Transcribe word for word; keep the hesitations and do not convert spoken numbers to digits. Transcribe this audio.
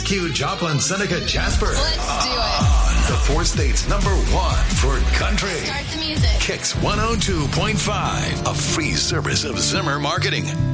Q, Joplin, Seneca, Jasper. Let's do it. The four states number one for country. Start the music. Kicks one oh two point five, a free service of Zimmer Marketing.